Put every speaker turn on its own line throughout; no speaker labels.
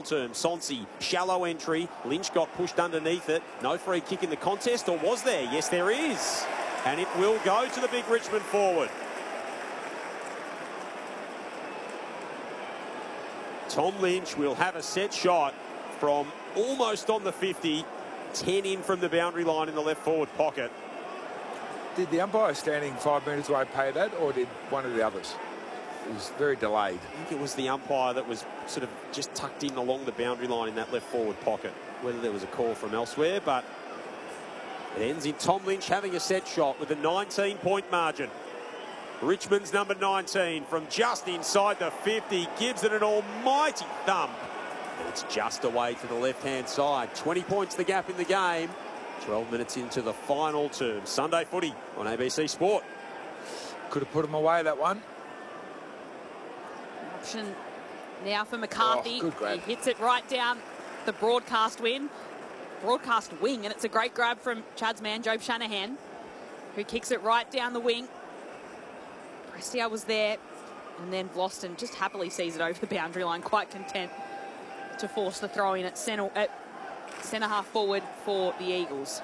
term. Sonsi, shallow entry. Lynch got pushed underneath it. No free kick in the contest, or was there? Yes, there is. And it will go to the big Richmond forward. Tom Lynch will have a set shot from almost on the 50, 10 in from the boundary line in the left forward pocket.
Did the umpire standing 5 metres away pay that, or did one of the others? It was very delayed.
I think it was the umpire that was sort of just tucked in along the boundary line in that left forward pocket. Whether there was a call from elsewhere, but it ends in Tom Lynch having a set shot with a 19-point margin. Richmond's number 19 from just inside the 50 gives it an almighty thump. And it's just away to the left-hand side. 20 points the gap in the game. 12 minutes into the final term. Sunday footy on ABC Sport.
Could have put him away, that one.
Option now for McCarthy.
Oh, good grab.
He hits it right down the broadcast wing, and it's a great grab from Chad's man, Jobe Shanahan, who kicks it right down the wing. Prestia was there, and then Vlauston just happily sees it over the boundary line, quite content to force the throw in at centre half forward for the Eagles.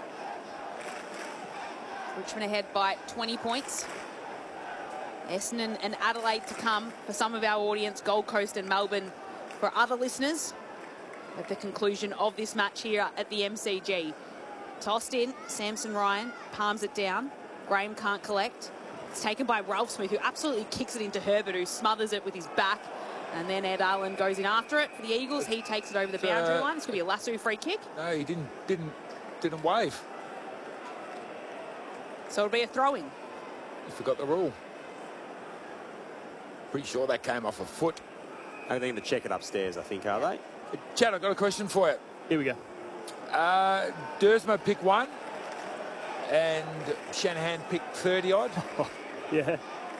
Richmond ahead by 20 points. Essendon and Adelaide to come for some of our audience, Gold Coast and Melbourne for other listeners at the conclusion of this match here at the MCG. Tossed in, Samson Ryan palms it down. Graham can't collect. It's taken by Ralph Smith, who absolutely kicks it into Herbert, who smothers it with his back. And then Ed Allen goes in after it for the Eagles. He takes it over the boundary line. It's going to be a lasso free kick.
No, he didn't wave.
So it'll be a throw-in.
You forgot the rule. Pretty sure that came off a foot.
I think they're going to check it upstairs, I think, are they?
Chad, I've got a question for you.
Here we go.
Dersma pick 1 and Shanahan pick 30-odd.
Yeah.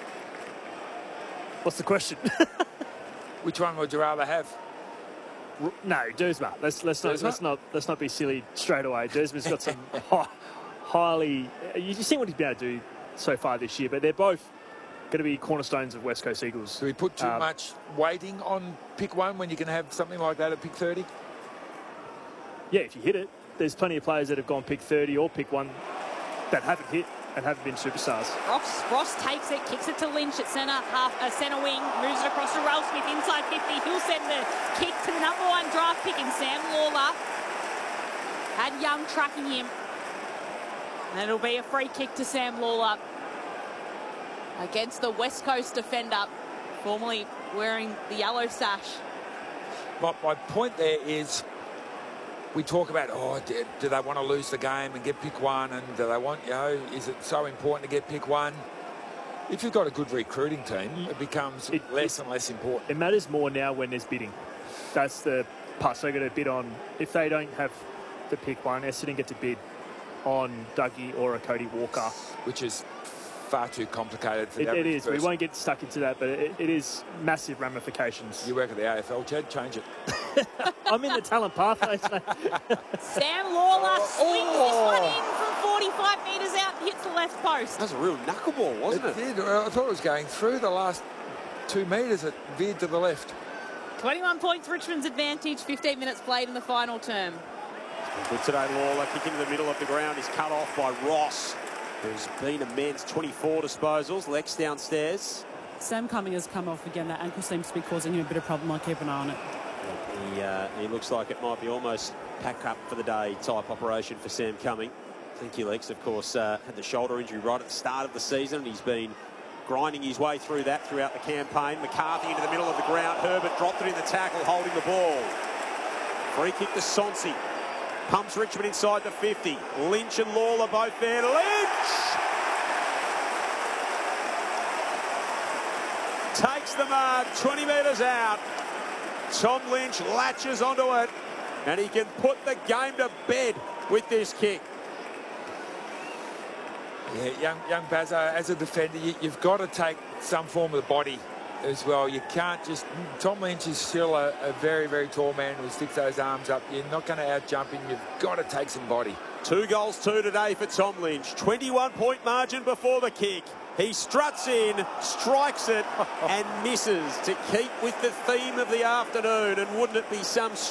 What's the question?
Which one would you rather have?
No, Dersma. Let's not be silly straight away. Dersma's got some highly. You see what he's been able to do so far this year, but they're both going to be cornerstones of West Coast Eagles.
Do we put too much weighting on pick 1 when you can have something like that at pick 30?
Yeah, if you hit it, there's plenty of players that have gone pick 30 or pick 1 that haven't hit and haven't been superstars.
Ross takes it, kicks it to Lynch at centre wing, moves it across to Ralph Smith inside 50. He'll send the kick to the number 1 draft pick in Sam Lawler. Had Young tracking him. And it'll be a free kick to Sam Lawler against the West Coast defender, formerly wearing the yellow sash.
My point there is, we talk about, do they want to lose the game and get pick 1? And do they want, is it so important to get pick 1? If you've got a good recruiting team, it becomes less and less important.
It matters more now when there's bidding. That's the part they're going to bid on. If they don't have the pick 1, Essendon get to bid on Dougie or a Cody Walker.
Which is far too complicated for that.
It is.
Person.
We won't get stuck into that, but it is massive ramifications.
You work at the AFL, Chad. Change it.
I'm in the talent pathways, mate.
Sam Lawler swings this one in from 45 metres out and hits the left post.
That was a real knuckleball, wasn't it?
It did. I thought it was going through the last 2 metres. It veered to the left.
21 points Richmond's advantage, 15 minutes played in the final term.
Good today, Lawler. Kick into the middle of the ground is cut off by Ross, who's been immense. 24 disposals. Lex downstairs.
Sam Cumming has come off again. That ankle seems to be causing him a bit of problem. I'll keep an eye on it.
He looks like it might be almost pack up for the day type operation for Sam Cumming. Thank you, Lex. Of course, had the shoulder injury right at the start of the season, and he's been grinding his way through that throughout the campaign. McCarthy into the middle of the ground. Herbert dropped it in the tackle, holding the ball. Free kick to Sonsi. Pumps Richmond inside the 50. Lynch and Lawler both there. Lynch! Takes the mark, 20 metres out. Tom Lynch latches onto it, and he can put the game to bed with this kick.
Yeah, young Bazza, as a defender, you've got to take some form of the body as well. You can't just... Tom Lynch is still a very, very tall man who sticks those arms up. You're not going to out-jump him. You've got to take some body.
2 goals, 2 today for Tom Lynch. 21-point margin before the kick. He struts in, strikes it, and misses to keep with the theme of the afternoon. And wouldn't it be some